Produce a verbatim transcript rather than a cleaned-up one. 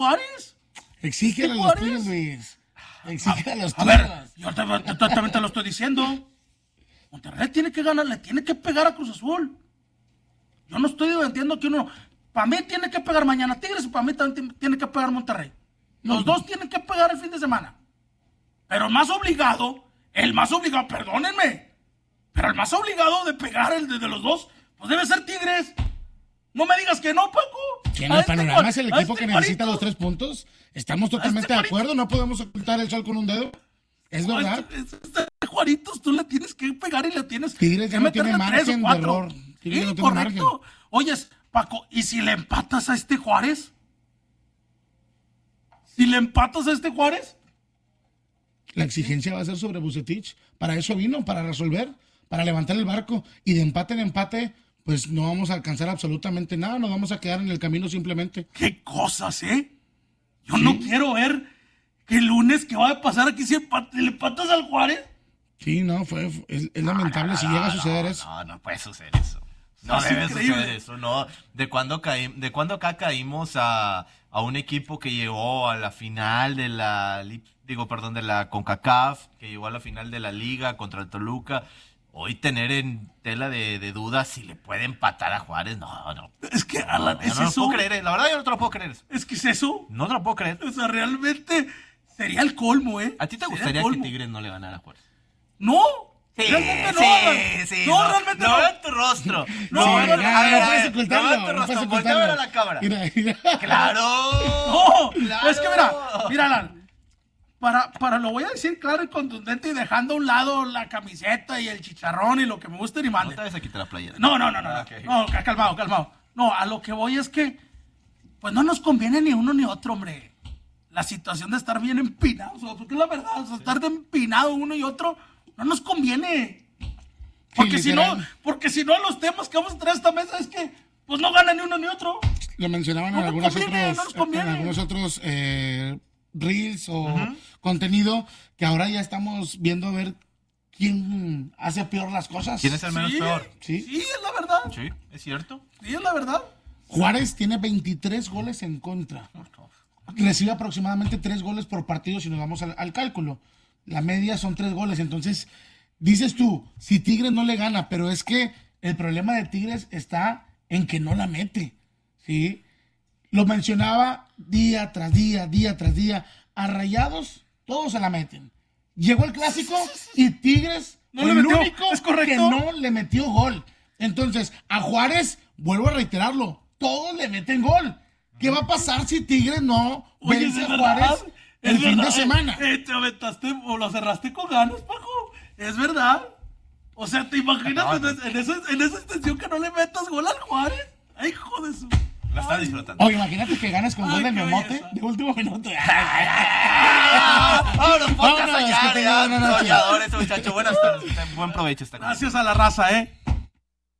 Juárez. Exígele a los tuyos, Luis. Exígele a los A tuyos. ver, yo te- te- te- también te lo estoy diciendo. Monterrey tiene que ganar, le tiene que pegar a Cruz Azul. Yo no estoy entiendo que uno... Para mí tiene que pegar mañana Tigres y para mí también tiene que pegar Monterrey. Los No. dos tienen que pegar el fin de semana. Pero el más obligado, el más obligado, perdónenme, pero el más obligado de pegar el de, de los dos, pues debe ser Tigres. No me digas que no, Paco. Que en A el este panorama Juar- es el a equipo este que necesita Juarito. los tres puntos. Estamos totalmente de Juarito. acuerdo. No podemos ocultar el sol con un dedo. Es No, verdad. este- este- este Juaritos, tú le tienes que pegar y le tienes Tigres que ya no meterle tiene tres o margen de cuatro. error. Tigres Sí, no tiene correcto. margen. Oyes, Paco, ¿y si le empatas a este Juárez? ¿Si le empatas a este Juárez? La exigencia va a ser sobre Vucetich. Para eso vino, para resolver, para levantar el barco. Y de empate en empate, pues no vamos a alcanzar absolutamente nada. Nos vamos a quedar en el camino simplemente. ¿Qué cosas, eh? Yo no quiero ver que el lunes que va a pasar aquí si empat- le empatas al Juárez. Sí, no, fue, fue- es, es lamentable si llega a suceder eso. No, no puede suceder eso. No Es debe increíble. suceder eso, no. ¿De cuándo, caí, de cuándo acá caímos a, a un equipo que llegó a la final de la, li- digo, perdón, de la CONCACAF, que llegó a la final de la Liga contra el Toluca? Hoy tener en tela de, de dudas si le puede empatar a Juárez, no, no. Es que, Alan, Yo es no lo eso. puedo creer, eh. La verdad yo no te lo puedo creer. eso. Es que es eso. No te lo puedo creer. O sea, realmente sería el colmo, ¿eh? ¿A ti te Sería gustaría el que colmo. Tigres no le ganara a Juárez? No. Sí, realmente no, sí, Alan. sí. No, realmente no. no. veo en tu rostro. No, No, no, veo- no, a ver, no a puedes ver, ocultarlo, no veo en tu no rostro. puedes Voltea a ver a ocultarlo. la cámara. Mira, mira. ¡Claro! No, Claro. es que mira, mira, Alan, para, para lo voy a decir claro y contundente y dejando a un lado la camiseta y el chicharrón y lo que me guste y No mande. te vayas a quitar la playera. No, no, no, no, Ah, no, ok. no, ca- calmado, calmado. No, a lo que voy es que, pues no nos conviene ni uno ni otro, hombre. La situación de estar bien empinados, o sea, porque es la verdad, o sea, estar de empinado uno y otro, no nos conviene. Porque Sí, si no, literal. porque si no los temas que vamos a traer a esta mesa es que, pues no gana ni uno ni otro. Lo mencionaban No en, nos algunos conviene, otros, no nos conviene. en algunos otros eh, reels o contenido que ahora ya estamos viendo a ver quién hace peor las cosas. ¿Quién es el menos Sí, peor? Sí. sí, es la verdad. Sí, es cierto. Sí, es la verdad. Juárez tiene veintitrés goles en contra. Recibe aproximadamente tres goles por partido si nos vamos al, al cálculo. La media son tres goles. Entonces, dices tú, si Tigres no le gana, pero es que el problema de Tigres está en que no la mete. ¿Sí? Lo mencionaba día tras día, día tras día. A Rayados, todos se la meten. Llegó el clásico y Tigres No fue le el metió, único ¿es correcto? que no le metió gol. Entonces, a Juárez, vuelvo a reiterarlo, todos le meten gol. ¿Qué va a pasar si Tigres no Oye, vence ¿es a verdad? Juárez el ¿Es fin verdad? de semana? Eh, eh, te aventaste o lo cerraste con ganas, Paco. Es verdad. O sea, ¿te imaginas No, en, en esa, en esa extensión que no le metas gol al Juárez? Ay, hijo de su... La está Ay. disfrutando. Oye, imagínate que ganas con Ay, gol de qué Memote belleza. de último minuto. Vámonos, ponte a Vámonos, que soñar, tengan ya. buena noche. Soñadores, muchachos. Buenas tardes. Buen provecho esta noche. Gracias a la raza, ¿eh?